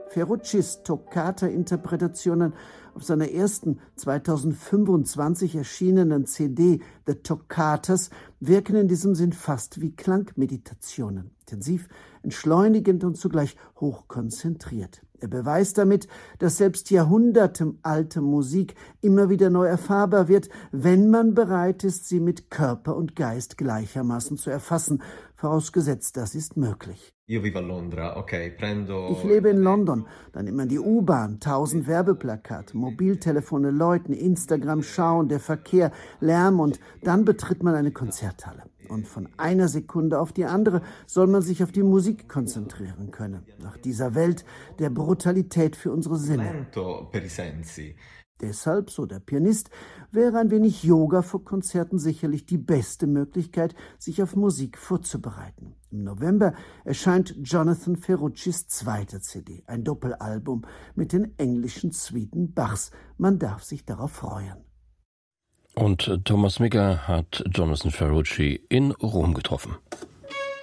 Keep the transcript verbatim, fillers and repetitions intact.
Ferruccis Toccata-Interpretationen auf seiner ersten zweitausendfünfundzwanzig erschienenen C D The Toccatas wirken in diesem Sinn fast wie Klangmeditationen, intensiv, entschleunigend und zugleich hochkonzentriert. Er beweist damit, dass selbst jahrhundertealte Musik immer wieder neu erfahrbar wird, wenn man bereit ist, sie mit Körper und Geist gleichermaßen zu erfassen, vorausgesetzt, das ist möglich. Io vivo a Londra, okay, prendo... Ich lebe in London, dann immer die U-Bahn, tausend Werbeplakate, Mobiltelefone läuten, Instagram schauen, der Verkehr, Lärm und dann betritt man eine Konzerthalle. Und von einer Sekunde auf die andere soll man sich auf die Musik konzentrieren können. Nach dieser Welt der Brutalität für unsere Sinne. Lento per i sensi. Deshalb, so der Pianist, wäre ein wenig Yoga vor Konzerten sicherlich die beste Möglichkeit, sich auf Musik vorzubereiten. Im November erscheint Jonathan Ferruccis zweite C D, ein Doppelalbum mit den englischen Suiten Bachs. Man darf sich darauf freuen. Und Thomas Migger hat Jonathan Ferrucci in Rom getroffen.